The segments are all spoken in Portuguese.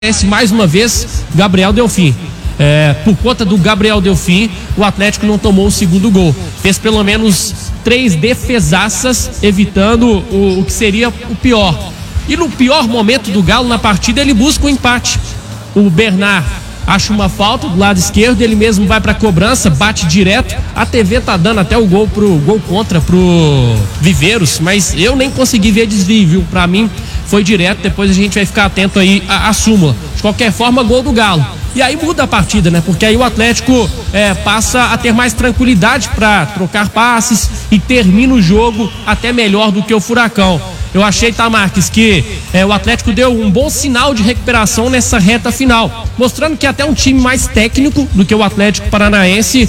mais uma vez, Gabriel Delfim. Por conta do Gabriel Delfim, o Atlético não tomou o segundo gol. Fez pelo menos 3 defesaças, evitando o que seria o pior. E no pior momento do Galo na partida, ele busca o empate. O Bernard acha uma falta do lado esquerdo, ele mesmo vai para a cobrança, bate direto. A TV tá dando até o gol contra pro Viveiros, mas eu nem consegui ver desvio, viu? Pra mim foi direto. Depois a gente vai ficar atento aí à súmula. De qualquer forma, gol do Galo. E aí muda a partida, né? Porque aí o Atlético passa a ter mais tranquilidade para trocar passes e termina o jogo até melhor do que o Furacão. Eu achei, tá, Marques, que o Atlético deu um bom sinal de recuperação nessa reta final, mostrando que é até um time mais técnico do que o Atlético Paranaense,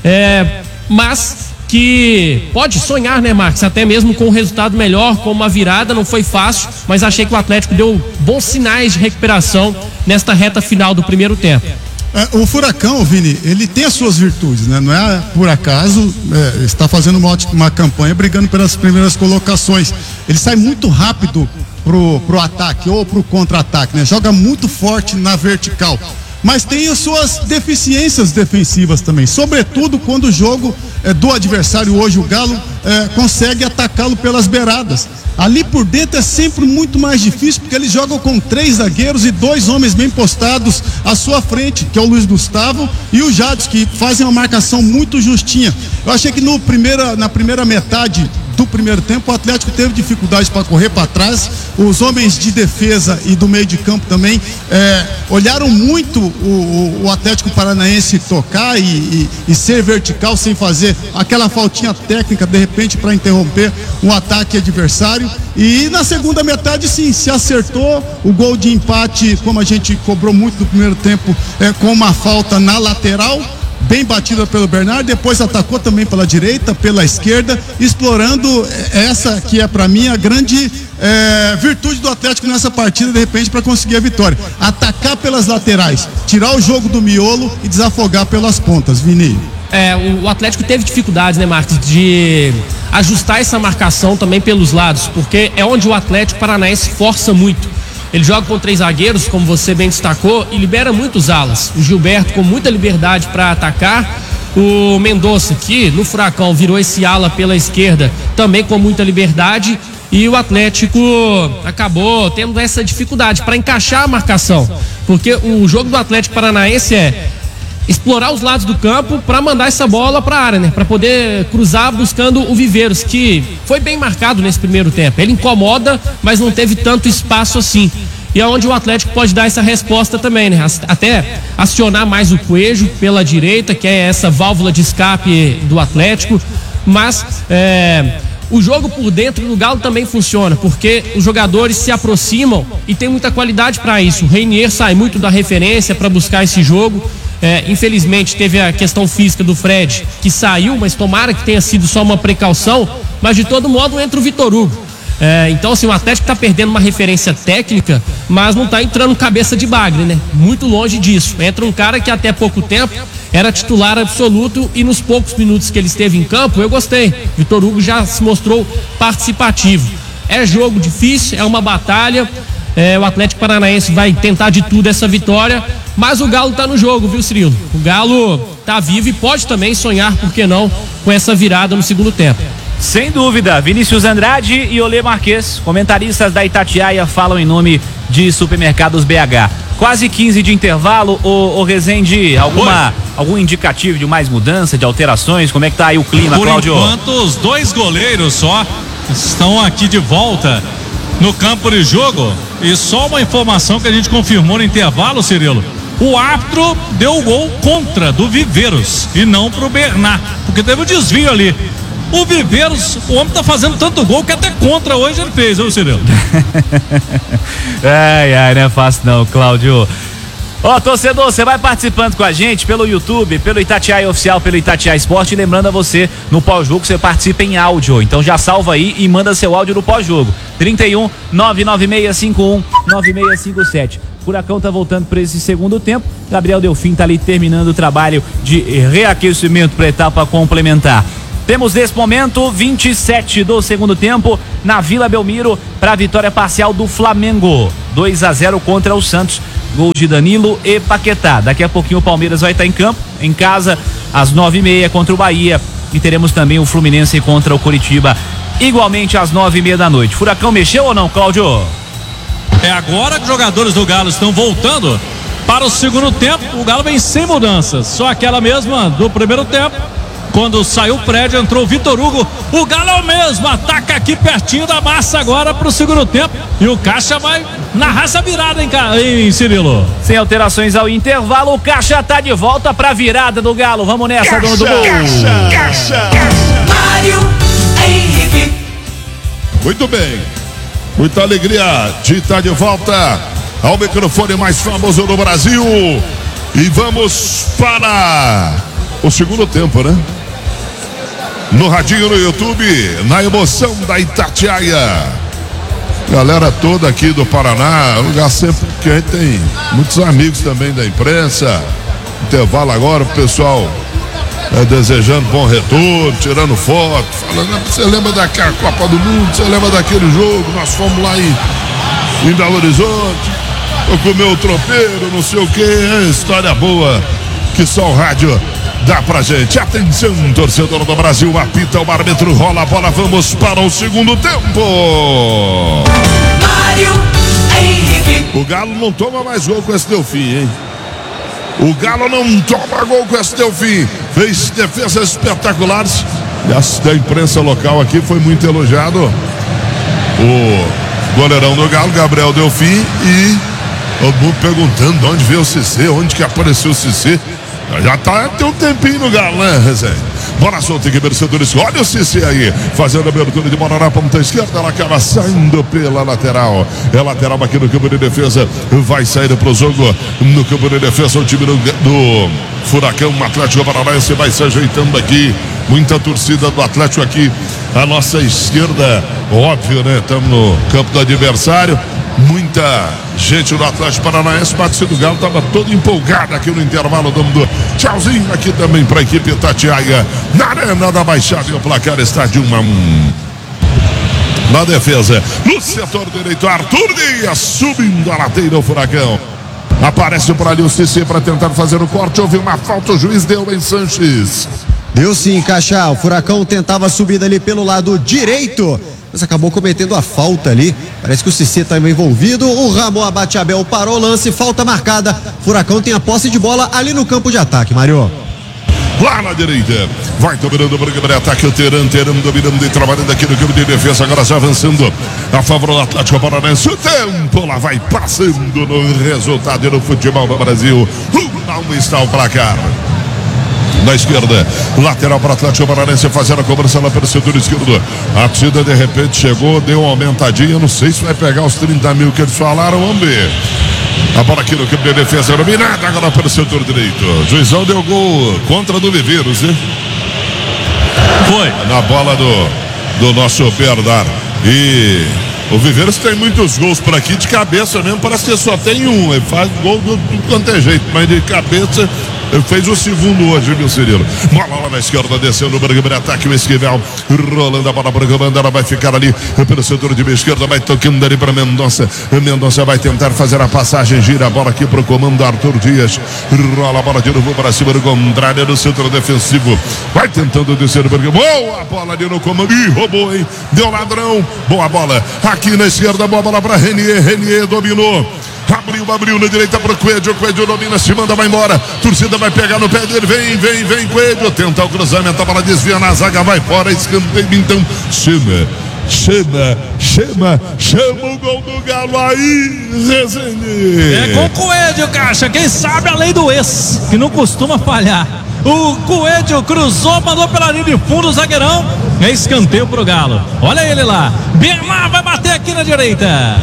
mas que pode sonhar, né, Marques? Até mesmo com um resultado melhor, com uma virada, não foi fácil, mas achei que o Atlético deu bons sinais de recuperação nesta reta final do primeiro tempo. O Furacão, Vini, ele tem as suas virtudes, né? Não é por acaso, está fazendo uma campanha brigando pelas primeiras colocações. Ele sai muito rápido pro ataque ou pro contra-ataque, né? Joga muito forte na vertical. Mas tem as suas deficiências defensivas também, sobretudo quando o jogo do adversário, hoje o Galo, consegue atacá-lo pelas beiradas. Ali por dentro é sempre muito mais difícil, porque eles jogam com 3 zagueiros e 2 homens bem postados à sua frente, que é o Luiz Gustavo e o Jadson, que fazem uma marcação muito justinha. Eu achei que na primeira metade do primeiro tempo o Atlético teve dificuldades para correr para trás. Os homens de defesa e do meio de campo também olharam muito o Atlético Paranaense tocar e ser vertical, sem fazer aquela faltinha técnica de repente para interromper um ataque adversário. E na segunda metade sim, se acertou. O gol de empate, como a gente cobrou muito no primeiro tempo, com uma falta na lateral, bem batida pelo Bernard, depois atacou também pela direita, pela esquerda, explorando essa que é para mim a grande virtude do Atlético nessa partida, de repente, para conseguir a vitória. Atacar pelas laterais, tirar o jogo do miolo e desafogar pelas pontas, Vini. O Atlético teve dificuldades, né, Marcos, de ajustar essa marcação também pelos lados, porque é onde o Atlético Paranaense força muito. Ele joga com 3 zagueiros, como você bem destacou, e libera muitos alas. O Gilberto com muita liberdade para atacar. O Mendonça, que no Furacão virou esse ala pela esquerda, também com muita liberdade. E o Atlético acabou tendo essa dificuldade para encaixar a marcação. Porque o jogo do Atlético Paranaense é explorar os lados do campo para mandar essa bola para a área, né? Para poder cruzar buscando o Viveiros, que foi bem marcado nesse primeiro tempo. Ele incomoda, mas não teve tanto espaço assim. E é onde o Atlético pode dar essa resposta também, né? Até acionar mais o Coelho pela direita, que é essa válvula de escape do Atlético. Mas o jogo por dentro do Galo também funciona, porque os jogadores se aproximam e tem muita qualidade para isso. O Reinier sai muito da referência para buscar esse jogo. Infelizmente teve a questão física do Fred, que saiu, mas tomara que tenha sido só uma precaução. Mas de todo modo entra o Vitor Hugo. Então assim, o Atlético está perdendo uma referência técnica, mas não está entrando cabeça de bagre, né? Muito longe disso. Entra um cara que até pouco tempo era titular absoluto, e nos poucos minutos que ele esteve em campo, eu gostei. Vitor Hugo já se mostrou participativo. É jogo difícil, é uma batalha. O Atlético Paranaense vai tentar de tudo essa vitória, mas o Galo tá no jogo, viu, Cirilo? O Galo tá vivo e pode também sonhar, por que não, com essa virada no segundo tempo. Sem dúvida. Vinícius Andrade e Olê Marques, comentaristas da Itatiaia, falam em nome de Supermercados BH. Quase 15 de intervalo. O Rezende, algum indicativo de mais mudança, de alterações? Como é que tá aí o clima, Cláudio? Por enquanto, os 2 goleiros só estão aqui de volta no campo de jogo. E só uma informação que a gente confirmou no intervalo, Cirilo: o árbitro deu o gol contra do Viveiros e não pro Bernard, porque teve um desvio ali. O Viveiros, o homem tá fazendo tanto gol que até contra hoje ele fez, viu, Cirilo? Não é fácil não, Cláudio. Torcedor, você vai participando com a gente pelo YouTube, pelo Itatiaia Oficial, pelo Itatiaia Esporte. E lembrando a você, no pós-jogo você participa em áudio. Então já salva aí e manda seu áudio no pós-jogo. 31 99651 9657. Furacão tá voltando para esse segundo tempo. Gabriel Delfim tá ali terminando o trabalho de reaquecimento para a etapa complementar. Temos nesse momento 27 do segundo tempo na Vila Belmiro para a vitória parcial do Flamengo. 2-0 contra o Santos. Gol de Danilo e Paquetá. Daqui a pouquinho o Palmeiras vai estar em campo, em casa, às 9h30 contra o Bahia. E teremos também o Fluminense contra o Coritiba, igualmente às 9h30 da noite. Furacão mexeu ou não, Cláudio? É agora que os jogadores do Galo estão voltando para o segundo tempo. O Galo vem sem mudanças, só aquela mesma do primeiro tempo. Quando saiu o Fred, entrou o Vitor Hugo. O Galo é o mesmo, ataca aqui pertinho da massa agora para o segundo tempo. E o Caixa vai narrar essa virada, hein, Cirilo? Sem alterações ao intervalo, o Caixa tá de volta para a virada do Galo. Vamos nessa, dono do gol. Caixa. Mário Henrique. Muito bem. Muita alegria de estar de volta ao microfone mais famoso do Brasil. E vamos para o segundo tempo, né? No radinho, no YouTube, na emoção da Itatiaia. Galera toda aqui do Paraná, lugar sempre que a gente tem muitos amigos também da imprensa. Intervalo agora, o pessoal desejando bom retorno, tirando foto, falando, você lembra daquela Copa do Mundo, você lembra daquele jogo, nós fomos lá em Belo Horizonte, eu comi o tropeiro, não sei o que, história boa que só o rádio dá pra gente. Atenção, torcedor do Brasil, apita o árbitro, rola a bola, vamos para o segundo tempo. Mário Henrique. O Galo não toma mais gol com esse Delfim, hein? O Galo não toma gol com esse Delfim. Fez defesas espetaculares. E da imprensa local aqui foi muito elogiado o goleirão do Galo, Gabriel Delfim. E todo mundo perguntando de onde veio o Cissé, onde que apareceu o Cissé. Já tem um tempinho no Galo, né, Rezende? Bola solta aqui, Mercedores. Olha o Cissé aí, fazendo a abertura de bola na ponta esquerda. Ela acaba saindo pela lateral. É lateral aqui no campo de defesa. Vai sair pro jogo no campo de defesa. O time do Furacão, o Atlético Paranaense vai se ajeitando aqui. Muita torcida do Atlético aqui à nossa esquerda. Óbvio, né? Estamos no campo do adversário. Muita gente do Atlético Paranaense, Batista do Galo estava todo empolgado aqui no intervalo, dando tchauzinho aqui também para a equipe Itatiaia na Arena da Baixada, e o placar está de 1-1. Na defesa, no setor direito, Arthur Dias subindo a lateira, o Furacão. Aparece por ali o Cissé para tentar fazer o corte, houve uma falta, o juiz deu em Sanches. Deu sim, Caixa. O Furacão tentava subir ali pelo lado direito, mas acabou cometendo a falta ali. Parece que o Cissé está envolvido. O Ramon Abate-Abel parou o lance, falta marcada. Furacão tem a posse de bola ali no campo de ataque, Mário. Lá na direita, vai dominando o programa de ataque, o Teran dominando e trabalhando aqui no campo de defesa, agora já avançando a favor do Atlético Paranaense. O tempo lá vai passando no resultado do futebol do Brasil. 1-1 está o placar. Na esquerda, lateral para o Atlético Paranaense, fazendo a cobrança lá pelo setor esquerdo. A Tida de repente chegou, deu uma aumentadinha, não sei se vai pegar os 30 mil que eles falaram, vamos ver. A bola aqui no campo de defesa, dominada agora pelo setor direito. O juizão deu gol contra do Viveiros, né? Foi. Na bola do nosso Bernard. E o Viveiros tem muitos gols por aqui de cabeça mesmo, parece que só tem um. Ele faz gol de quanto é jeito, mas de cabeça ele fez o segundo hoje, meu Cirilo. Bola lá na esquerda, descendo o programa de ataque, o Esquivel rolando a bola para o comando, ela vai ficar ali pelo setor de esquerda, vai tocando ali para Mendonça. Mendonça vai tentar fazer a passagem, gira a bola aqui para o comando, Arthur Dias rola a bola de novo para cima do contrário do centro defensivo, vai tentando descer o programa. Boa bola ali no comando, ih, roubou, hein? Deu ladrão, boa bola aqui na esquerda, boa bola para Renier dominou. Abriu na direita para o Coelho domina, se manda, vai embora, torcida vai pegar no pé dele, vem Coelho, tenta o cruzamento, a bola desvia na zaga, vai fora, escanteio, então chama o gol do Galo aí, Rezende. É com o Coelho, Caixa, quem sabe a lei do ex, que não costuma falhar. O Coelho cruzou, mandou pela linha de fundo, o zagueirão, é escanteio pro Galo. Olha ele lá, Bernard vai bater aqui na direita.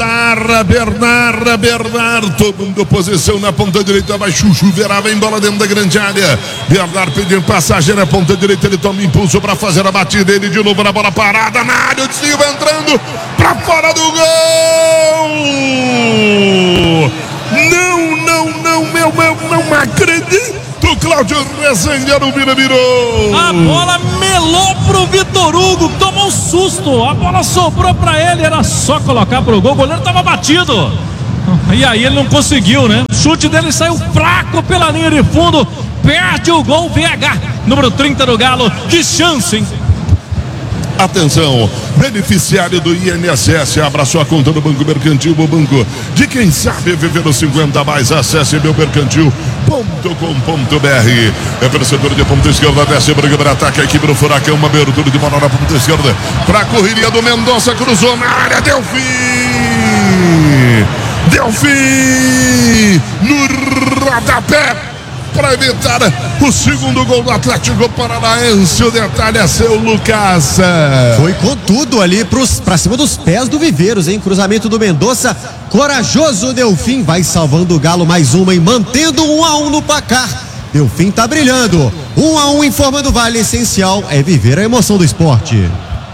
Bernard, tomando posição na ponta direita, vai chuchuverar, vem bola dentro da grande área. Bernard pedindo passagem na ponta direita, ele toma impulso para fazer a batida, ele de novo na bola parada, na área, o desvio entrando para fora do gol. Não acredito. Cláudio Rezende no virou. A bola melou pro Vitor Hugo, tomou um susto. A bola sobrou pra ele, era só colocar pro gol. O goleiro tava batido. E aí ele não conseguiu, né? O chute dele saiu fraco pela linha de fundo. Perde o gol. VH, número 30 do Galo. Que chance, hein? Atenção, beneficiário do INSS, abra sua conta no Banco Mercantil, o banco de quem sabe viver os 50 mais. Acesse meumercantil.com.br. É vencedor de ponta esquerda, desce, briga para ataque, a equipe do Furacão, uma abertura de bola na ponta esquerda, para a correria do Mendonça, cruzou na área, Delfim no rodapé, para evitar o segundo gol do Atlético Paranaense. O detalhe é seu, Lucas. Foi com tudo ali pra cima dos pés do Viveiros, hein? Cruzamento do Mendonça, corajoso Delfim, vai salvando o Galo mais uma e mantendo 1-1 no placar. Delfim tá brilhando, 1-1 informando o Vale. Essencial é viver a emoção do esporte.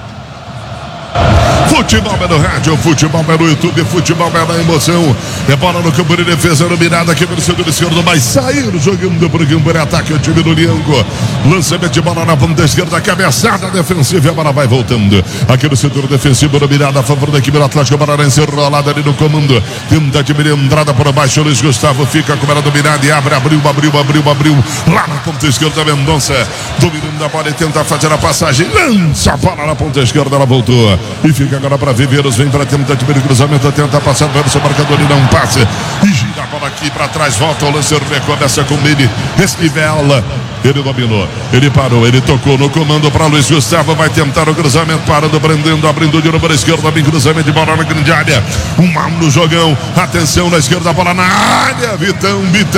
Futebol é no rádio, futebol é no YouTube, futebol é na emoção. É bola no campo de defesa, no mirada aqui, vencedor esquerdo, vai sair jogando por campo de ataque, o time do Lianco. Lançamento de bola na ponta esquerda, cabeçada defensiva, a bola vai voltando. Aqui no setor defensivo, no mirada a favor da equipe do Atlético Paranaense, rolada ali no comando. Tentativa de entrada por baixo, Luiz Gustavo fica com ela dominada e abre, abriu. Lá na ponta esquerda, Mendonça dominando a bola e tenta fazer a passagem. Lança a bola na ponta esquerda, ela voltou. E fica agora para Viveiros, vem para tentativa de cruzamento, tenta passar para o seu marcador e não passa. E gira a bola aqui para trás, volta o lance, recomeça com ele, Esquivel. Ele dominou, ele parou, ele tocou no comando para Luiz Gustavo, vai tentar o cruzamento, parando, prendendo, abrindo de novo para a esquerda, vem cruzamento de bola na grande área, no jogão, atenção na esquerda, bola na área, Vitão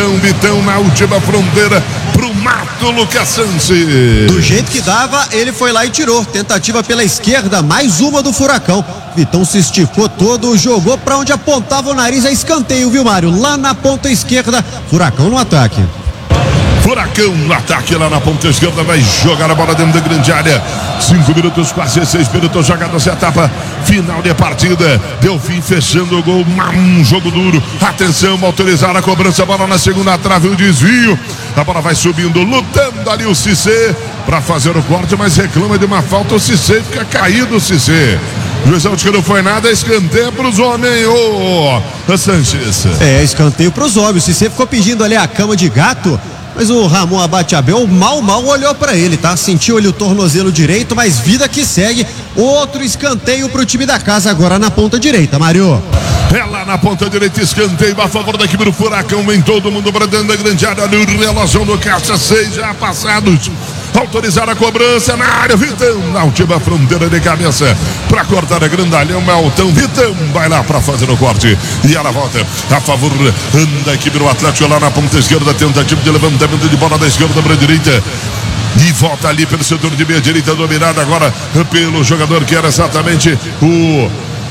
na última fronteira, pro mato, Lucas Sansi. Do jeito que dava, ele foi lá e tirou, tentativa pela esquerda, mais uma do Furacão. Vitão se esticou todo, jogou para onde apontava o nariz, a escanteio, viu, Mário? Lá na ponta esquerda, Furacão no ataque. Furacão no ataque lá na ponta esquerda, vai jogar a bola dentro da grande área. 5 minutos, quase 6 minutos jogados, etapa final de partida. Delfim fechando o gol, um jogo duro. Atenção, autorizar a cobrança, a bola na segunda trave, o desvio. A bola vai subindo, lutando ali o Cissé para fazer o corte, mas reclama de uma falta. O Cissé fica caído, o Cissé. O juizão diz que não foi nada, escanteio para os homens, Sanches. Escanteio para os homens. O Cissé ficou pedindo ali a cama de gato, mas o Ramon Abate-Abel mal olhou para ele, tá? Sentiu ali o tornozelo direito, mas vida que segue. Outro escanteio pro time da casa agora na ponta direita, Mário. É lá na ponta direita, escanteio a favor da equipe do Furacão. Vem todo mundo bradando a grande área no relógio do Caixa, 6 já passados. Autorizar a cobrança na área, Vitão, na última fronteira de cabeça, para cortar a grandalhão, Melton, Vitão vai lá para fazer o corte, e ela volta a favor da equipe do Atlético lá na ponta esquerda, tentativa de levantamento de bola da esquerda para a direita, e volta ali pelo setor de meia direita, dominada agora pelo jogador que era exatamente o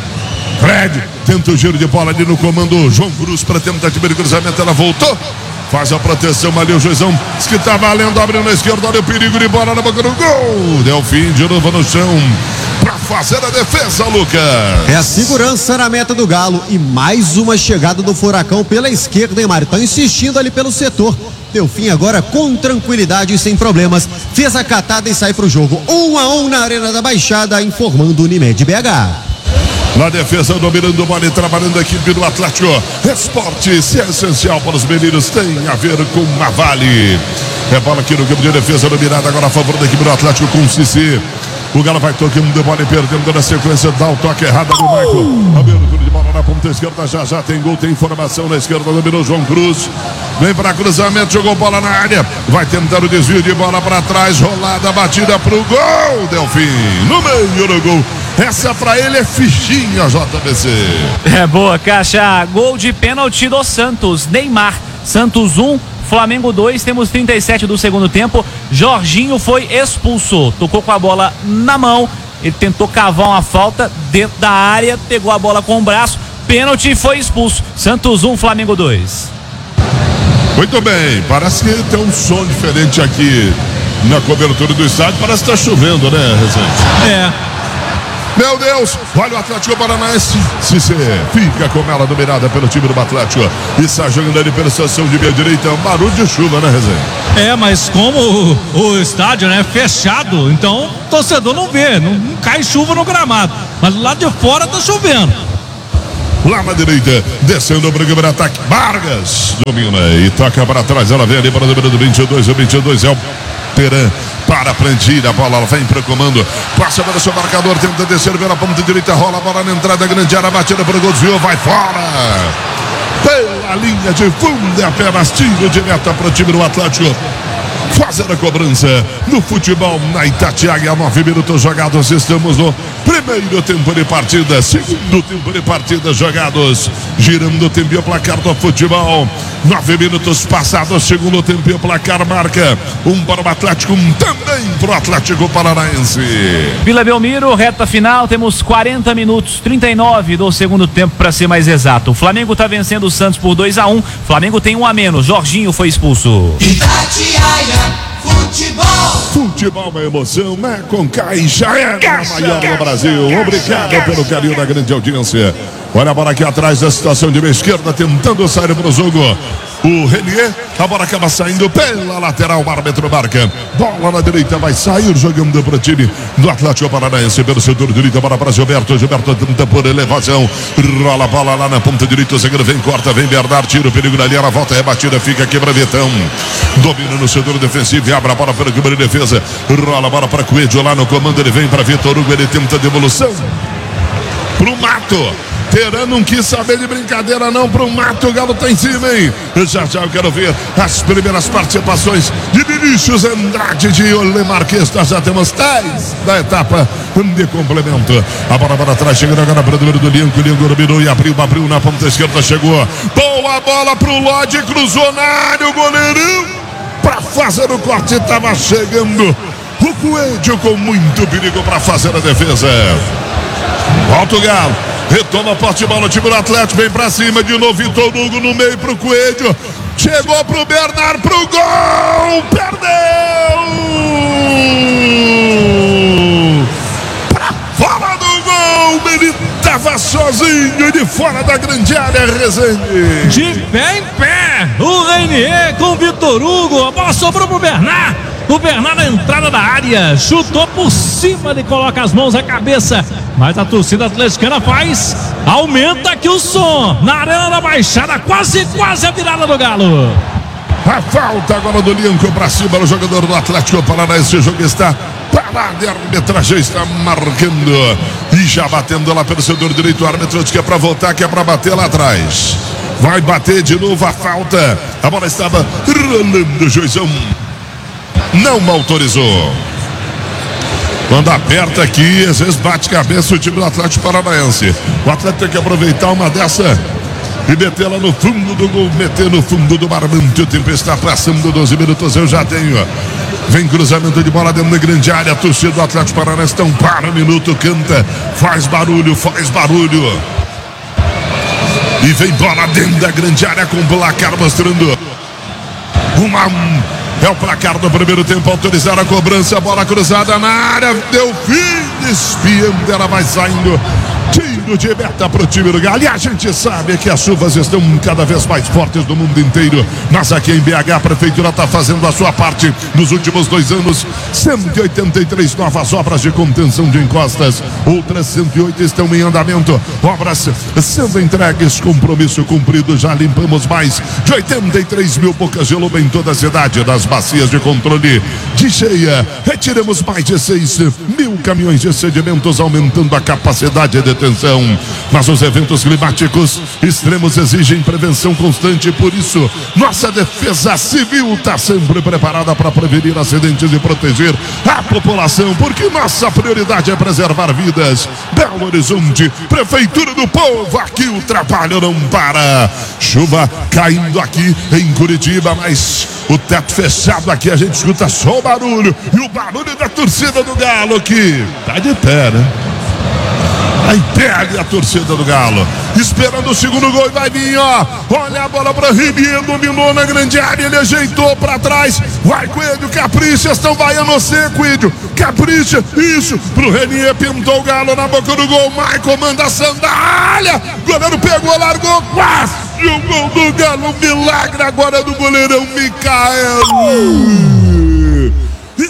Fred. Tenta o giro de bola ali no comando, João Cruz para tentativa de cruzamento, ela voltou. Faz a proteção ali, o juizão diz que tá valendo, abrindo na esquerda, olha o perigo de bola na boca do gol. Delfim de novo no chão para fazer a defesa, Lucas. É a segurança na meta do Galo e mais uma chegada do Furacão pela esquerda, hein, Mário? Tá insistindo ali pelo setor. Delfim agora com tranquilidade e sem problemas. Fez a catada e sai pro jogo. 1-1 na Arena da Baixada, informando o Unimed BH. Na defesa, dominando o bola e trabalhando a equipe do Atlético. Esporte, se é essencial para os meninos, tem a ver com a Vale. É bola aqui no campo de defesa, dominada agora a favor da equipe do Atlético com o Cissé. O Galo vai tocando de bola e perdendo na sequência, dá o toque errado do Michael. Abertura de bola na ponta esquerda, já tem gol, tem informação na esquerda, dominou João Cruz. Vem para cruzamento, jogou bola na área. Vai tentar o desvio de bola para trás, rolada, batida pro gol. Delfim, no meio do gol. Essa pra ele é fichinha, JBC. É boa, Caixa. Gol de pênalti do Santos. Neymar. Santos 1, Flamengo 2. Temos 37 do segundo tempo. Jorginho foi expulso. Tocou com a bola na mão. Ele tentou cavar uma falta dentro da área. Pegou a bola com o braço. Pênalti e foi expulso. Santos 1, Flamengo 2. Muito bem. Parece que tem um som diferente aqui na cobertura do estádio. Parece que tá chovendo, né, Rezende? Meu Deus, olha o Atlético Paranaense. Cissé fica com ela dominada pelo time do Atlético. E está jogando ali pela estação de meia direita. Um barulho de chuva, né, Rezende? Mas como o estádio é fechado, então o torcedor não vê, não cai chuva no gramado. Mas lá de fora tá chovendo. lá na direita, descendo o primeiro ataque. Vargas domina e toca para trás. Ela vem ali para o número do 22. O 22 é o Teran para a plantilha. A bola ela vem para o comando. Passa para o seu marcador. Tenta descer pela ponta direita. Rola a bola na entrada. Grande área. Batida para o gol. Desviou. Vai fora. Pela linha de fundo. É apenas tiro de meta para o time do Atlético. Fazer a cobrança no futebol na Itatiaia. 9 minutos jogados. Estamos no primeiro tempo de partida. Segundo tempo de partida jogados. Girando o tempo e o placar do futebol. 9 minutos passados. Segundo tempo e o placar marca. Um para o Atlético, um também para o Atlético Paranaense. Vila Belmiro, reta final. Temos 40 minutos, 39 do segundo tempo para ser mais exato. O Flamengo está vencendo o Santos por 2-1. Flamengo tem um a menos. Jorginho foi expulso. Itatiaia Futebol. Futebol é emoção, é com Caixa, é a maior do Brasil. Obrigado pelo carinho da grande audiência. Olha a bola aqui atrás da situação de meia esquerda, tentando sair para o jogo. O Renier, a bola acaba saindo pela lateral, o árbitro marca. Bola na direita, vai sair jogando para o time do Atlético Paranaense. Pelo setor direito, a bola para Gilberto. Gilberto tenta por elevação. Rola a bola lá na ponta direita. O zagueiro vem, corta, vem Bernard, tira o perigo na linha. Ela volta, rebatida, fica aqui para Vitão. Domina no setor defensivo e abre a bola para o câmara de defesa. Rola a bola para Coelho lá no comando. Ele vem para Vitor Hugo, ele tenta a devolução pro Mato. Teran não quis saber de brincadeira não pro Mato. O Galo tá em cima, hein? Já eu quero ver as primeiras participações de Vinícius Andrade, de Olê Marques. Nós já temos 10 da etapa de complemento. A bola para trás, chegando agora para o número do Lianco. O Lianco dominou e abriu na ponta esquerda, chegou. Boa bola pro Lodge, cruzou na área, o goleirão para fazer o corte, estava chegando o Coelho com muito perigo para fazer a defesa. Volta o Galo, retoma a posse de bola, o time do Atlético vem pra cima de novo, Vitor Hugo no meio pro Coelho, chegou pro Bernard, pro gol, perdeu! Pra fora do gol, ele tava sozinho de fora da grande área, Rezende. De pé em pé, o Renier com o Vitor Hugo, a bola sobrou pro Bernard. O Bernard na entrada da área, chutou por cima, ele coloca as mãos na cabeça, mas a torcida atleticana faz, aumenta aqui o som, na Arena da Baixada, quase a virada do Galo. A falta agora do Lianco pra cima, o jogador do Atlético Paranaense. O jogo está parado, a arbitragem está marcando e já batendo lá pelo setor direito. O árbitro diz que é pra voltar, que é pra bater lá atrás. Vai bater de novo a falta, a bola estava rolando, o juizão não autorizou. Quando aperta aqui, às vezes bate cabeça o time do Atlético Paranaense. O Atlético tem que aproveitar uma dessa e meter ela no fundo do gol, meter no fundo do barbante. O tempo está passando 12 minutos, eu já tenho. Vem cruzamento de bola dentro da grande área. A torcida do Atlético Paranaense não para, minuto, canta, faz barulho. E vem bola dentro da grande área com o placar mostrando é o placar do primeiro tempo. Autorizar a cobrança, bola cruzada na área, deu fim, desviando, ela vai saindo. Tiro de meta para o time do Galo. E a gente sabe que as chuvas estão cada vez mais fortes no mundo inteiro. Mas aqui em BH a prefeitura está fazendo a sua parte. Nos últimos 2 anos, 183 novas obras de contenção de encostas. Outras 108 estão em andamento. Obras sendo entregues, compromisso cumprido. Já limpamos mais de 83 mil bocas de lobo em toda a cidade. Das bacias de controle de cheia, retiramos mais de 6 mil caminhões de sedimentos, aumentando a capacidade de detenção. Mas os eventos climáticos extremos exigem prevenção constante, por isso nossa defesa civil está sempre preparada para prevenir acidentes e proteger a população, porque nossa prioridade é preservar vidas. Belo Horizonte, Prefeitura do Povo, aqui o trabalho não para. Chuva caindo aqui em Curitiba, mas o teto fechado aqui, a gente escuta só o barulho, e o barulho da torcida do Galo que tá de pé, né? Aí pega a torcida do Galo, esperando o segundo gol, e vai vir, ó. Olha a bola para Renier, dominou na grande área, ele ajeitou para trás. Vai, Coelho, capricha, estão vaiando você, Coelho. Capricha, isso, pro Renier, pintou o Galo na boca do gol. Michael manda a sandália, goleiro pegou, largou, quase o gol do Galo. Um milagre agora do goleirão Micael.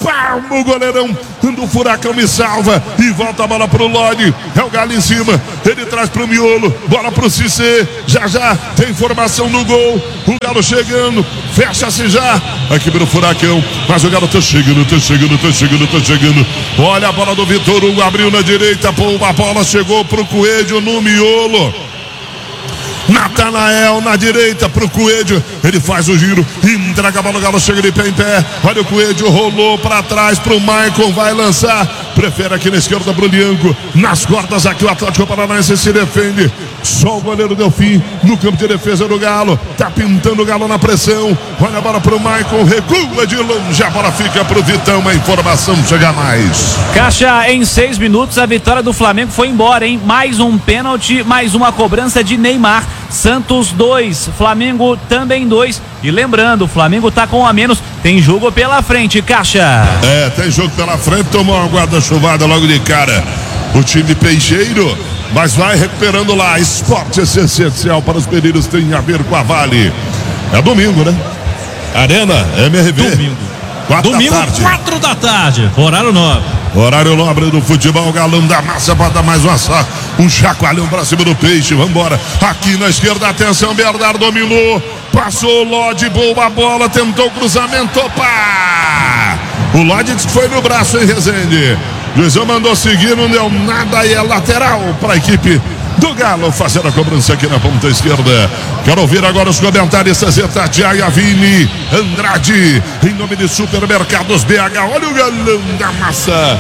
Vamos, goleirão do Furacão me salva. E volta a bola pro Lodi. É o Galo em cima. Ele traz pro miolo. Bola pro Cissé. Já tem formação no gol. O Galo chegando. Fecha-se já. Aqui pro Furacão. Mas o Galo tá chegando. Olha a bola do Vitor Hugo. Abriu na direita. Pô, a bola chegou pro Coelho no miolo. Natanael na direita pro Coelho, ele faz o giro, entrega a bola, o Galo chega de pé em pé, olha o Coelho, rolou pra trás pro Maicon, vai lançar, prefere aqui na esquerda pro Lianco, nas cordas aqui o Atlético Paranaense se defende, só o goleiro Delfim no campo de defesa do Galo, tá pintando o Galo na pressão, olha a bola pro Maicon, recua de longe, a bola fica pro Vitão, a informação chega mais. Caixa, em 6 minutos a vitória do Flamengo foi embora, hein? Mais um pênalti, mais uma cobrança de Neymar. Santos 2, Flamengo também 2. E lembrando, o Flamengo tá com um a menos, tem jogo pela frente, Caixa. Tem jogo pela frente, tomou uma guarda-chuvada logo de cara o time peixeiro, mas vai recuperando lá. Esporte essencial para os períodos, tem a ver com a Vale. É domingo, né? Arena MRV. Domingo. 4 Domingo, da tarde. 4 da tarde, horário nobre. Horário nobre do futebol, Galão da Massa para dar mais um chacoalhão para cima do Peixe. Vambora, aqui na esquerda, atenção, Bernardo dominou, passou o Lodi, boa bola, tentou o cruzamento, opa! O Lodi disse que foi no braço, hein, Rezende? Juizão mandou seguir, não deu nada e é lateral para a equipe do Galo fazer a cobrança aqui na ponta esquerda. Quero ouvir agora os comentaristas Tatiaia, Vini, Andrade, em nome de Supermercados BH. Olha o Galão da Massa.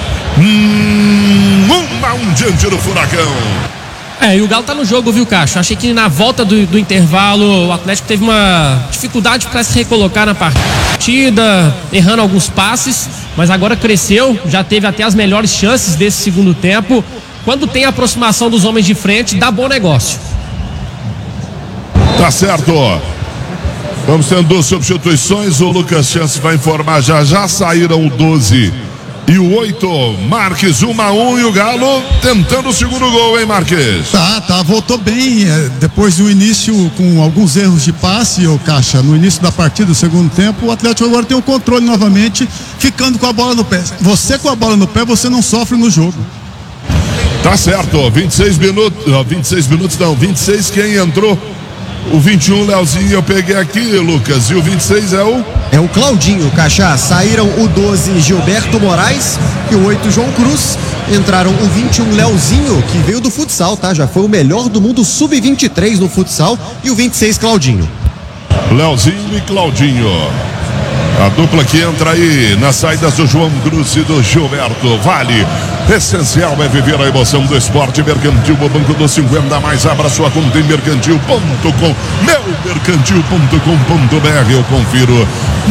1-1 diante do Furacão. E o Galo tá no jogo, viu, Caixa? Achei que na volta do intervalo o Atlético teve uma dificuldade para se recolocar na partida, errando alguns passes, mas agora cresceu, já teve até as melhores chances desse segundo tempo. Quando tem a aproximação dos homens de frente, dá bom negócio. Tá certo. Vamos tendo 2 substituições. O Lucas Chance vai informar já saíram o 12 e o 8. Marques 1-1 e o Galo tentando o segundo gol, hein, Marques? Tá, voltou bem. Depois do início com alguns erros de passe, o Caixa, no início da partida, do segundo tempo, o Atlético agora tem o controle novamente, ficando com a bola no pé. Você com a bola no pé, você não sofre no jogo. Tá certo, 26 26, quem entrou? O 21, Leozinho, eu peguei aqui, Lucas, e o 26 é o? É o Claudinho, Caixa. Saíram o 12, Gilberto Moraes, e o 8, João Cruz. Entraram o 21, Leozinho, que veio do futsal, tá? Já foi o melhor do mundo sub-23 no futsal, e o 26, Claudinho. Leozinho e Claudinho. A dupla que entra aí nas saídas do João Cruz e do Gilberto. Vale. Essencial é viver a emoção do esporte. Mercantil, o banco dos 50 mais. Abra sua conta em mercantil.com. Meumercantil.com.br. Eu confiro.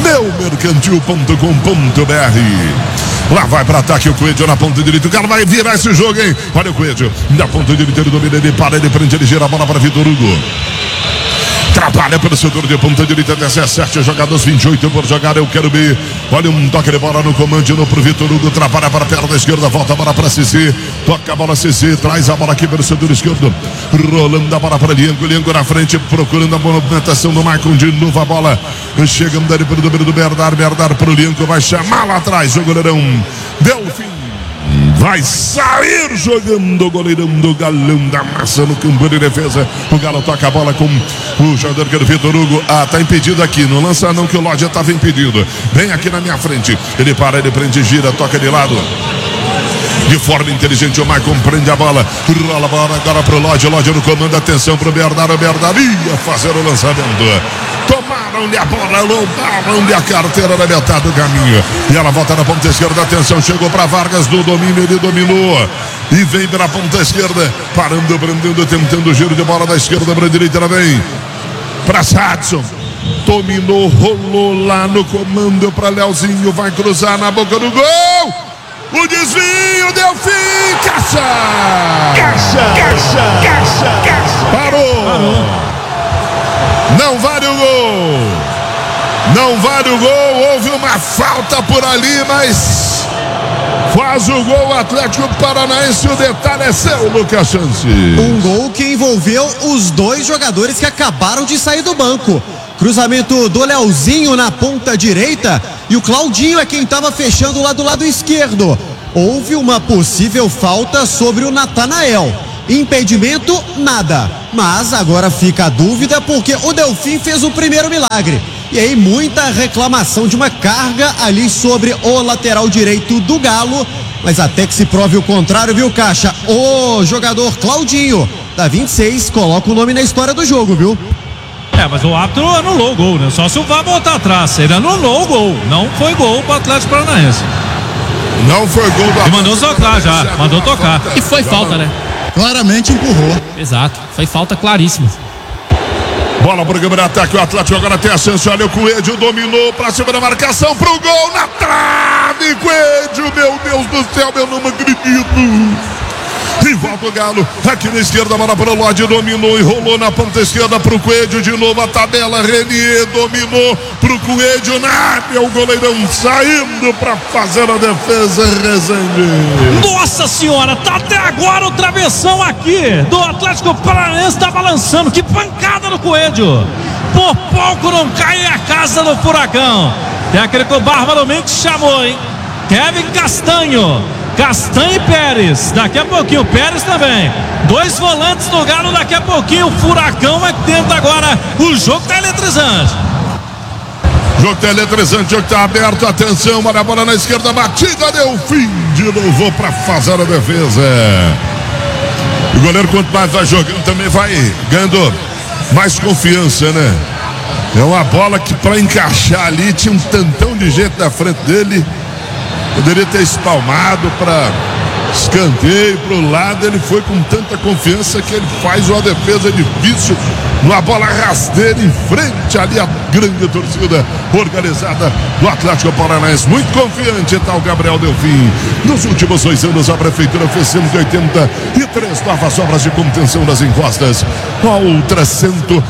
Meumercantil.com.br. Lá vai para ataque o Coelho na ponta direita. O cara vai virar esse jogo, hein? Olha o Coelho. Na ponta direita ele domina, ele para, ele prende, ele gira a bola para Vitor Hugo. Trabalha pelo setor de ponta direita, 17 jogadas, 28 por jogar, eu quero ver. Olha um toque de bola no comando pro Vitor Hugo, trabalha para a perna esquerda, volta a bola para Cissé, toca a bola Cissé, traz a bola aqui pelo setor esquerdo, rolando a bola para Lianco na frente, procurando a movimentação do Maicon, de novo a bola, chegando ali pelo domínio do Bernard pro Lianco, vai chamar lá atrás o goleirão Delfim. Vai sair jogando o goleirão do Galão da Massa no campo de defesa. O Galo toca a bola com o jogador que é do Vitor Hugo. Tá impedido aqui. Não lança não, que o Lodi estava impedido. Vem aqui na minha frente. Ele para, ele prende, gira, toca de lado. De forma inteligente o Maicon prende a bola. Rola a bola agora pro Lodi. Lodi no comando. Atenção pro Bernardo. Bernardo ia fazer o lançamento. Tomaram-lhe a bola, roubaram-lhe a carteira na metade do caminho. E ela volta na ponta esquerda, atenção, chegou para Vargas do domínio, ele dominou. E vem pela ponta esquerda, parando, prendendo, tentando o giro de bola da esquerda para a direita, ela vem para Sadson. Dominou, rolou lá no comando para Leozinho, vai cruzar na boca do gol. O desvio, Delfim, Caixa! Parou! Não vale o gol. Não vale o gol. Houve uma falta por ali, mas faz o gol o Atlético Paranaense. O detalhe é seu, Lucas Chance. Um gol que envolveu os 2 jogadores que acabaram de sair do banco. Cruzamento do Leozinho na ponta direita. e o Claudinho é quem estava fechando lá do lado esquerdo. Houve uma possível falta sobre o Natanael. Impedimento, nada. Mas agora fica a dúvida porque o Delfim fez o primeiro milagre. E aí muita reclamação de uma carga ali sobre o lateral direito do Galo. Mas até que se prove o contrário, viu, Caixa? O jogador Claudinho, da 26, coloca o nome na história do jogo, viu? Mas o árbitro anulou o gol, né? Só se o VAR voltar atrás. Ele anulou o gol. Não foi gol pro Atlético Paranaense. Não foi gol do E mandou tocar já. Mandou tocar. E foi falta, né? Claramente empurrou. Exato. Foi falta claríssima. Bola pro câmera ataque, o Atlético agora tem a chance, olha o Coelho, dominou pra cima da marcação, pro gol, na trave, Coelho, meu Deus do céu, eu não acredito. E volta o Galo, aqui na esquerda, a bola pro Lodi, dominou e rolou na ponta esquerda pro Coelho, de novo a tabela, Renier dominou pro Coelho, o goleirão saindo pra fazer a defesa, Rezende. Nossa senhora, tá até agora o travessão aqui do Atlético Paranaense, tá balançando, que pancada no Coelho. Por pouco não cai a casa do Furacão. Técnico Bárbaro Mendes chamou, hein? Kevin Castanho e Pérez, daqui a pouquinho, Pérez também, 2 volantes do Galo, daqui a pouquinho o Furacão é que tenta agora, o jogo tá eletrizante. O jogo tá eletrizante, o jogo tá aberto, atenção, olha a bola na esquerda, batida, deu fim, de novo pra fazer a defesa. O goleiro, quanto mais vai jogando, também vai ganhando mais confiança, né? É uma bola que pra encaixar ali, tinha um tantão de gente na frente dele. Poderia ter espalmado para escanteio, para o lado. Ele foi com tanta confiança que ele faz uma defesa difícil. Uma bola rasteira em frente ali a grande torcida organizada do Atlético Paranaense. Muito confiante está o Gabriel Delfim. Nos últimos 2 anos a prefeitura fez 183 novas obras de contenção das encostas. Outras 108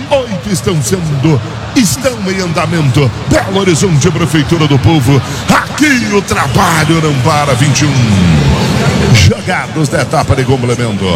estão em andamento. Belo Horizonte, Prefeitura do Povo. Aqui o trabalho não para. 21 jogados da etapa de complemento.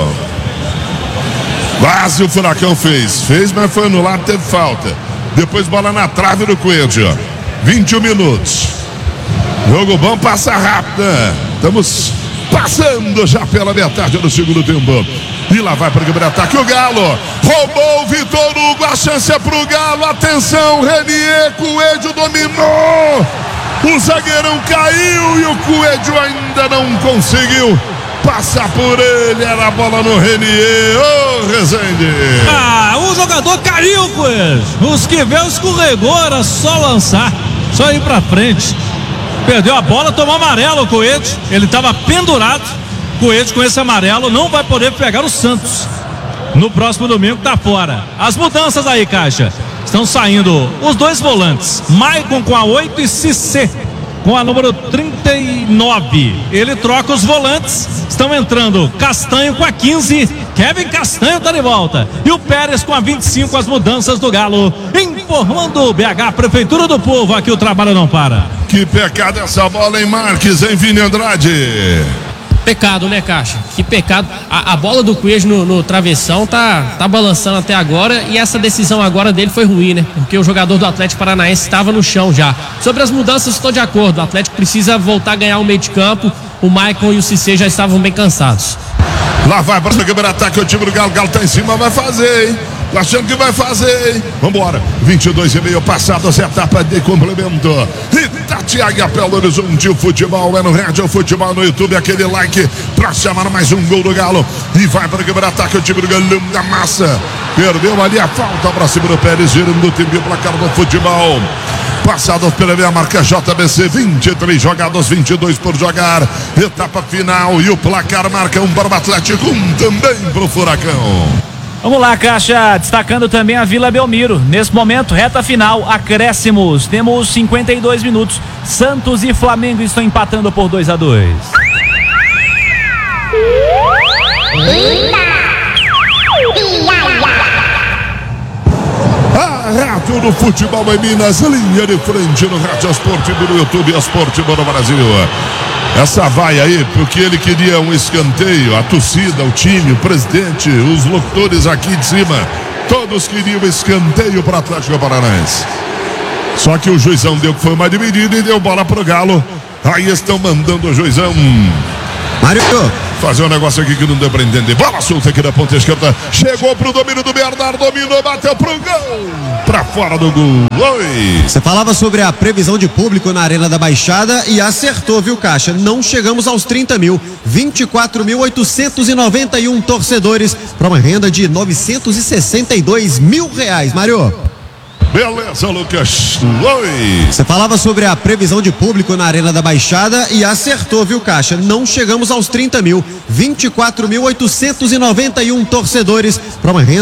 Quase o Furacão fez, mas foi anulado, teve falta. Depois bola na trave do Coelho. 21 minutos. Jogo bom, passa rápido, né? Estamos passando já pela metade do segundo tempo. E lá vai para o primeiro ataque o Galo. Roubou o Vitor Hugo, a chance é pro Galo. Atenção, Renier, Coelho dominou. O zagueirão caiu e o Coelho ainda não conseguiu passar por ele. Era a bola no Renier. Ô, Rezende. O jogador caiu, Coelho. Os que veio escorregou, era só lançar, só ir pra frente. Perdeu a bola, tomou amarelo o Coelho. Ele estava pendurado. Coelho com esse amarelo não vai poder pegar o Santos no próximo domingo, tá fora. As mudanças aí, Caixa. Estão saindo os 2 volantes, Maicon com a 8 e Cissé com a número 39. Ele troca os volantes. Estão entrando Castanho com a 15. Kevin Castanho tá de volta. E o Pérez com a 25, as mudanças do Galo. Informando o BH, Prefeitura do Povo, aqui o trabalho não para. Que pecado essa bola, hein, Marques, hein, Vini Andrade? Pecado, né, Caixa? Que pecado. A bola do Coelho no travessão tá balançando até agora, e essa decisão agora dele foi ruim, né? Porque o jogador do Atlético Paranaense estava no chão já. Sobre as mudanças, estou de acordo. O Atlético precisa voltar a ganhar o meio de campo. O Maicon e o Cissé já estavam bem cansados. Lá vai para o primeiro ataque o time do Galo. Galo tá em cima, vai fazer, hein? Tá achando que vai fazer, hein? Vambora. 22,5 passadas, etapa de complemento. Itatiaia, Belo Horizonte, o futebol é no Rádio Futebol no YouTube. Aquele like pra chamar mais um gol do Galo. E vai para o primeiro ataque o time do Galão da Massa. Perdeu ali a falta pra cima do Pérez, girando o time do placar do futebol. Passadas pela minha marca JBC, 23 jogadas, 22 por jogar. Etapa final e o placar marca para o Atlético, também para o Furacão. Vamos lá, Caixa, destacando também a Vila Belmiro. Nesse momento, reta final, acréscimos. Temos 52 minutos. Santos e Flamengo estão empatando por 2-2. Rádio do Futebol em Minas, linha de frente no Rádio Esportivo no YouTube, Esportivo no Brasil. Essa vai aí, porque ele queria um escanteio, a torcida, o time, o presidente, os locutores aqui de cima, todos queriam escanteio para o Atlético Paranaense. Só que o juizão deu que foi uma dividida e deu bola pro Galo. Aí estão mandando o juizão Mário. fazer um negócio aqui que não deu pra entender. Bola solta aqui da ponta esquerda. Chegou pro domínio do Bernardo. Dominou, bateu pro gol. Pra fora do gol. Oi. Você falava sobre a previsão de público na Arena da Baixada e acertou, viu, Caixa? Não chegamos aos 30 mil. 24.891 torcedores para uma renda de R$962 mil, Mário. Beleza, Lucas. Oi. Você falava sobre a previsão de público na Arena da Baixada e acertou, viu, Caixa? Não chegamos aos 30 mil. 24.891 torcedores para uma renda